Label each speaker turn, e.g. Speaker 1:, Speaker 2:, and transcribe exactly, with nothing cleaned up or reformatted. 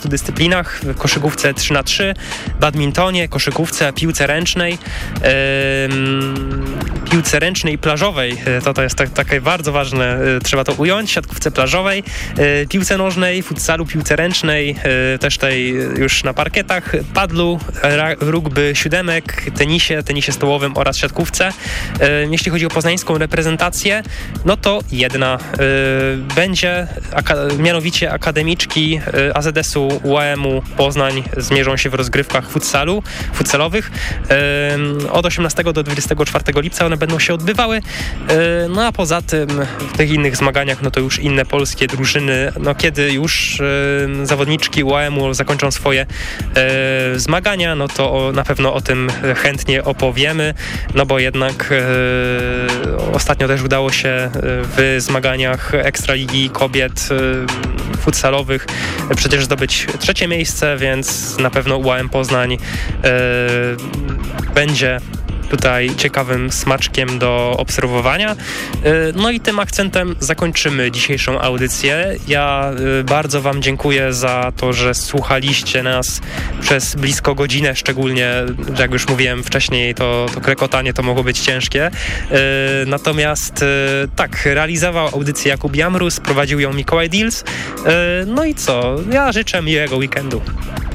Speaker 1: czternastu dyscyplinach, w koszykówce trzy na trzy, badmintonie, koszykówce, piłce ręcznej, piłce ręcznej i plażowej, to, to jest tak, takie bardzo ważne, trzeba to ująć, siatkówce plażowej, piłce nożnej, futsalu, piłce ręcznej, też tej już na parkietach, padlu, rugby, siódemek, tenisie, tenisie stołowym oraz siatkówce. Jeśli chodzi o poznańską reprezentację, no to jedna będzie, mianowicie akademiczki A Z S-u U A M-u Poznań zmierzą się w rozgrywkach futsalu, futsalowych. Od osiemnastego do dwudziestego czwartego lipca one będą się odbywały. No a poza tym w tych innych zmaganiach, no to już inne polskie drużyny, no kiedy już zawodniczki U A M-u zakończą swoje zmagania, no to o, na pewno o tym chętnie opowiemy, no bo jednak ostatnio też udało się w zmaganiach Ekstraligi Kobiet futsalowych przecież zdobyć trzecie miejsce, więc na pewno U A M Poznań e, będzie tutaj ciekawym smaczkiem do obserwowania. No i tym akcentem zakończymy dzisiejszą audycję. Ja bardzo Wam dziękuję za to, że słuchaliście nas przez blisko godzinę, szczególnie, jak już mówiłem wcześniej, to, to krekotanie to mogło być ciężkie. Natomiast tak, realizował audycję Jakub Jamrus, prowadził ją Mikołaj Dils. No i co? Ja życzę miłego weekendu.